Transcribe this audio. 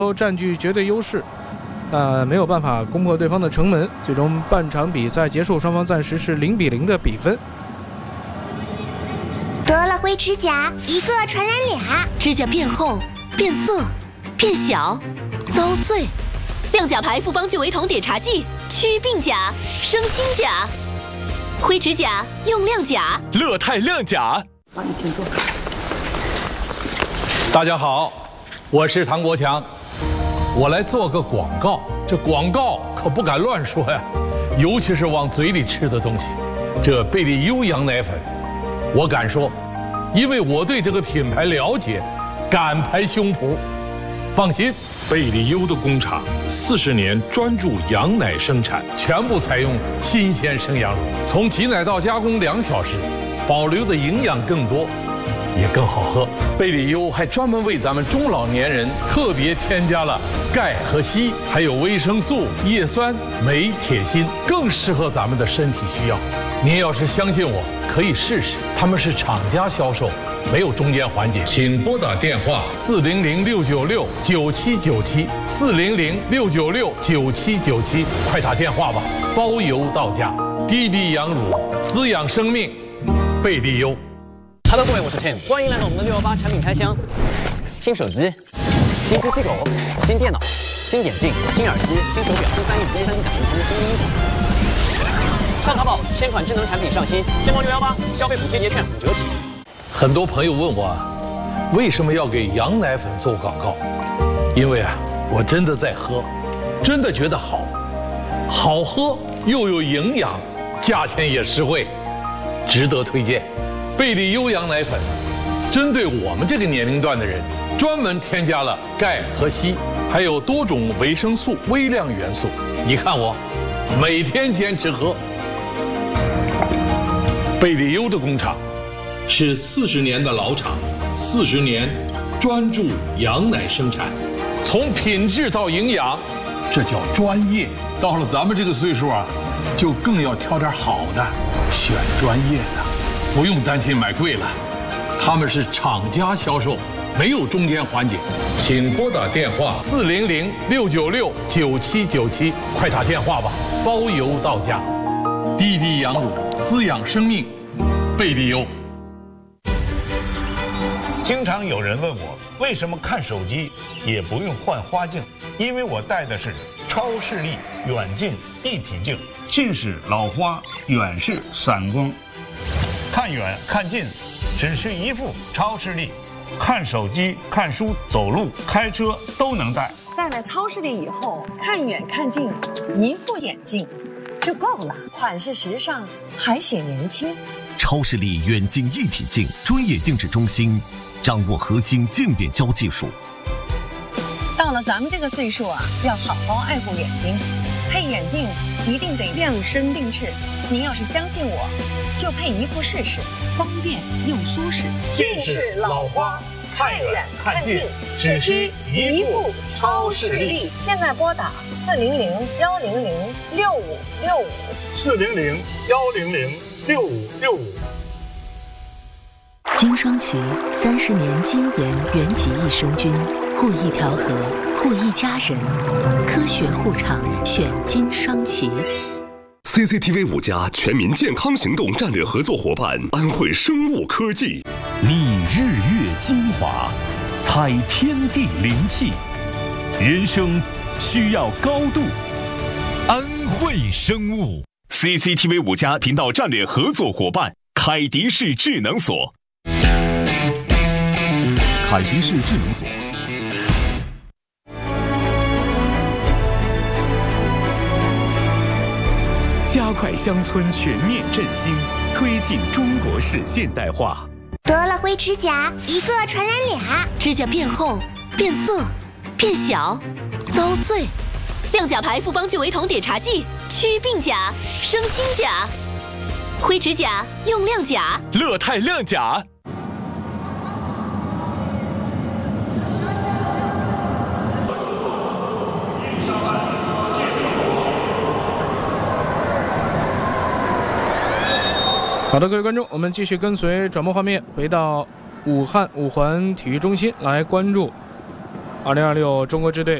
都占据绝对优势，没有办法攻破对方的城门。最终半场比赛结束，双方暂时是0-0的比分。 得了灰指甲，一个传染俩， 指甲变厚、变色、变小、遭碎。亮甲牌复方聚维酮碘茶剂，祛病甲，生新甲。灰指甲用亮甲， 乐泰亮甲。 好，你请坐。 大家好，我是唐国强，我来做个广告。这广告可不敢乱说呀，尤其是往嘴里吃的东西。这贝利优羊奶粉，我敢说，因为我对这个品牌了解，敢拍胸脯。放心， 贝利优的工厂40年专注羊奶生产， 全部采用新鲜生羊乳，从挤奶到加工2小时，保留的营养更多，也更好喝。贝利优还专门为咱们中老年人特别添加了钙和硒，还有维生素、叶酸、镁、铁、锌，更适合咱们的身体需要。您要是相信我，可以试试，他们是厂家销售，没有中间环节。 请拨打电话 400-696-9797，400-696-9797，快打电话吧，包邮到家。滴滴羊乳，滋养生命，贝利优。 Hello， 各位，我是 Tim， 欢迎来到我们的618产品开箱。新手机、新机器狗、新电脑、新眼镜、新耳机、新手表、新翻译机、新打印机、新衣服。上淘宝1000款智能产品上新，先锋618消费补贴节券5折起。 很多朋友问我，为什么要给羊奶粉做广告？因为我真的在喝，真的觉得好喝又有营养，价钱也实惠，值得推荐。贝利优羊奶粉针对我们这个年龄段的人，专门添加了钙和硒，还有多种维生素、微量元素。你看我每天坚持喝。贝利优的工厂是40年的老厂，40年专注羊奶生产， 从品质到营养，这叫专业。到了咱们这个岁数就更要挑点好的，选专业的，不用担心买贵了。他们是厂家销售，没有中间环节。 请拨打电话 400-696-9797，快打电话吧，包邮到家。滴滴羊乳，滋养生命，贝利优。 经常有人问我，为什么看手机也不用换花镜？因为我戴的是超视力远近一体镜，近视老花，远视散光，看远看近只需一副超视力，看手机、看书、走路、开车都能戴。 戴了超视力以后，看远看近，一副眼镜就够了，款式时尚，还显年轻。 超视力远近一体镜专业定制中心，掌握核心渐变焦技术。 到了咱们这个岁数要好好爱护眼睛，配眼镜一定得量身定制。您要是相信我，就配一副试试，方便又舒适。 近视老花，看远看近，只需一副超视力。 现在拨打 400-100-6565，400-100-6565。 金双奇30年精研原级益生菌，护益调和，护益家人，科学护肠，选金双奇。 CCTV 5家全民健康行动战略合作伙伴安慧生物科技， 觅日月精华，采天地灵气，人生需要高度，安慧生物。CCTV 5家频道战略合作伙伴凯迪士智能锁。凯迪士智能锁。加快乡村全面振兴，推进中国式现代化。 得了灰指甲，一个传染俩， 指甲变厚、变色、变小、遭碎。亮甲牌复方聚维酮碘茶剂，祛病甲，生新甲。灰指甲用亮甲， 乐泰亮甲。 好的，各位观众，我们继续跟随转播画面回到武汉五环体育中心来关注 2026中国支队